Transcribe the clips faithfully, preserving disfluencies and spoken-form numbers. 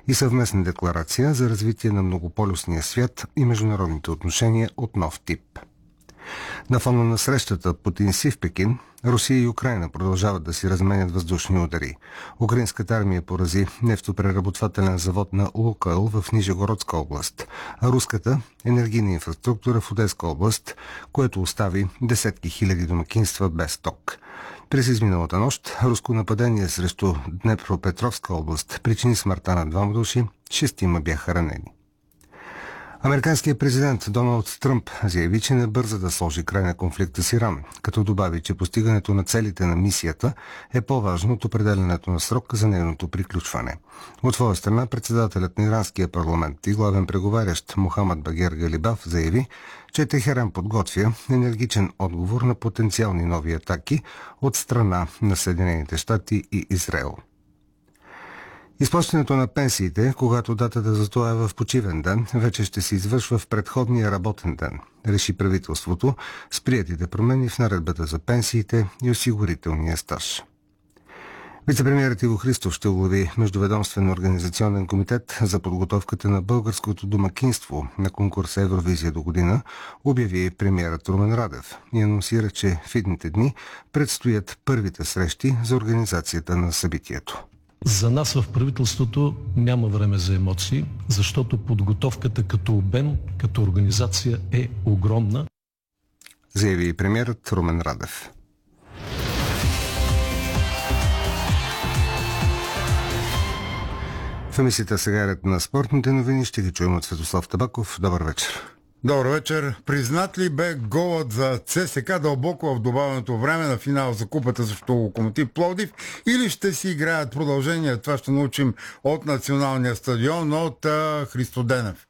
и съвместна декларация за развитие на многополюсния свят и международните отношения от нов тип. На фона на срещата Путин-Си в Пекин, Русия и Украина продължават да си разменят въздушни удари. Украинската армия порази нефтопреработвателен завод на Лукойл в Нижегородска област, а руската – енергийна инфраструктура в Одеска област, което остави десетки хиляди домакинства без ток. През изминалата нощ руско нападение срещу Днепропетровска област причини смъртта на двама души, шестима бяха ранени. Американският президент Доналд Тръмп заяви, че не бърза да сложи край на конфликта с Иран, като добави, че постигането на целите на мисията е по-важно от определенето на срок за нейното приключване. От своя страна, председателят на иранския парламент и главен преговарящ Мохамад Багер Галибаф заяви, че Техеран подготвя енергичен отговор на потенциални нови атаки от страна на Съединените щати и Израел. Изплащането на пенсиите, когато датата за това е в почивен ден, вече ще се извършва в предходния работен ден, реши правителството с приетите промени в наредбата за пенсиите и осигурителния стаж. Вицепремиерът Иво Христов ще оглави Междуведомствен организационен комитет за подготовката на българското домакинство на конкурса Евровизия до година, обяви премиерът Румен Радев и анонсира, че в идните дни предстоят първите срещи за организацията на събитието. За нас в правителството няма време за емоции, защото подготовката като обем, като организация е огромна. Заяви и премиерът Румен Радев. В емисията сега ред на спортните новини ще ги чуем от Светослав Табаков. Добър вечер. Добър вечер. Признат ли бе голът за ЦСКА дълбоко в добавеното време на финал за купата срещу Локомотив Пловдив, или ще си играят продължение? Това ще научим от националния стадион, от а, Христо Денев.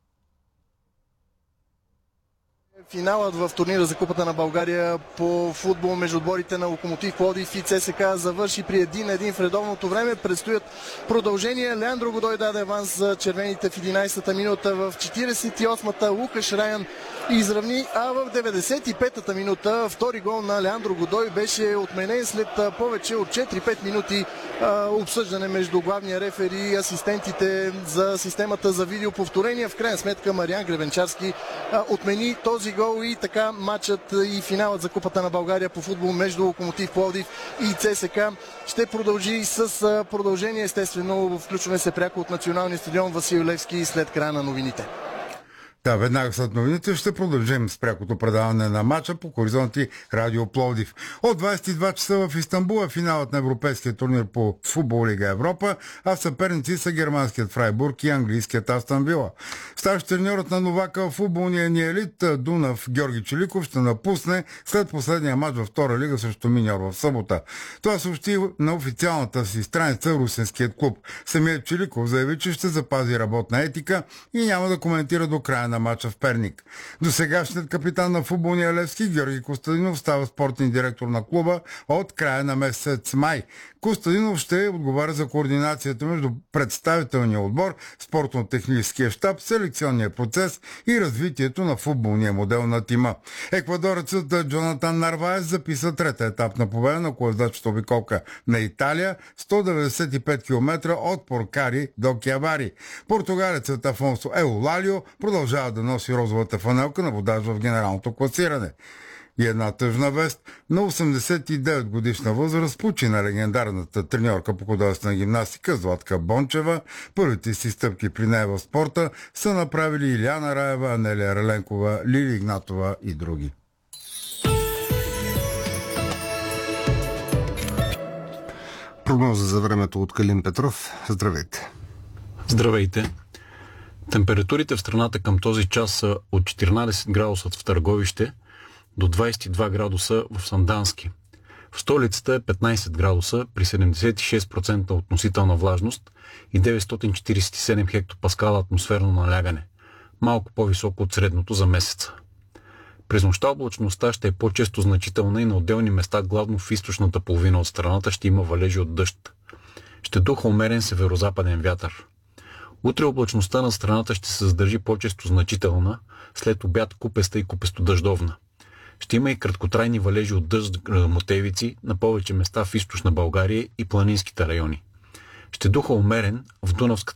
Финалът в турнира за Купата на България по футбол между отборите на Локомотив Пловдив и ЦСКА завърши при един на един в редовното време. Предстоят продължения. Леандро Годой даде аванс за червените в единайсетата минута. В четирийсет и осмата Лукаш Раян изравни, а в деветдесет и петата минута втори гол на Леандро Годой беше отменен след повече от четири-пет минути а, обсъждане между главния рефер и асистентите за системата за видеоповторения. В крайна сметка Мариан Гребенчарски а, отмени този гол и така матчът и финалът за Купата на България по футбол между Локомотив Пловдив и ЦСКА ще продължи с продължение. Естествено, включваме се пряко от националния стадион Васил Левски след края на новините. Да, веднага след новините ще продължим с прякото предаване на матча по Хоризонти Радио Пловдив. От двайсет и два часа в Истанбул е финалът на европейския турнир по футбол Лига Европа, а съперници са германският Фрайбург и английският Астън Вила. Старши треньорът на новака в футболния ни елит Дунав Георги Челиков ще напусне след последния матч във втора лига срещу Миньор в събота. Това съобщи на официалната си страница русенският клуб. Самият Челиков заяви, че ще запази работна етика и няма да коментира до края на матча в Перник. Досегашният капитан на футболния Левски Георги Костадинов става спортен директор на клуба от края на месец май. Костадинов ще отговаря за координацията между представителния отбор, спортно-техническия щаб, селекционния процес и развитието на футболния модел на тима. Еквадорецът Джонатан Нарваес записа трета етап на победа на колездачната обиколка на Италия, сто деветдесет и пет километра от Поркари до Киавари. Португалецът Афонсо Еолалио продължава да носи розовата фанелка на водач в генералното класиране. И една тъжна вест: на осемдесет и девет годишна възраст почина легендарната треньорка по художествена гимнастика Златка Бончева. Първите си стъпки при нея в спорта са направили Илияна Раева, Анелия Раленкова, Лили Игнатова и други. Прогноза за времето от Калин Петров. Здравейте. Здравейте. Температурите в страната към този час са от четиринайсет градуса в Търговище до двайсет и два градуса в Сандански. В столицата е петнайсет градуса при седемдесет и шест процента относителна влажност и деветстотин четирийсет и седем хектопаскала атмосферно налягане, малко по-високо от средното за месеца. През нощта облачността ще е по-често значителна и на отделни места, главно в източната половина от страната, ще има валежи от дъжд. Ще духа умерен северозападен вятър. Утре облачността на страната ще се задържи по-често значителна, след обяд купеста и купесто-дъждовна. Ще има и краткотрайни валежи от дъжд мотевици на повече места в източна България и планинските райони. Ще духа умерен в Дунавската